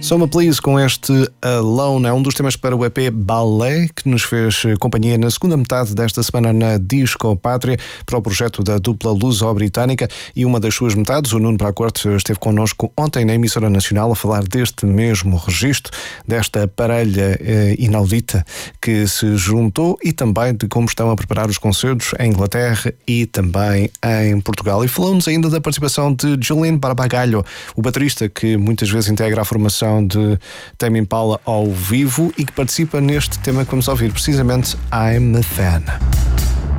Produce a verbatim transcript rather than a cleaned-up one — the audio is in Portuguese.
Soma Please com este Alone é um dos temas para o E P Ballet que nos fez companhia na segunda metade desta semana na Disco Pátria para o projeto da dupla luso-britânica, e uma das suas metades, o Nuno Bracoarte, esteve connosco ontem na emissora nacional a falar deste mesmo registro, desta parelha eh, inaudita que se juntou, e também de como estão a preparar os concertos em Inglaterra e também em Portugal. E falamos ainda da participação de Julian Barbagallo, o baterista que muitas vezes integra a formação de Tame Impala ao vivo e que participa neste tema que vamos ouvir, precisamente I'm a Fan.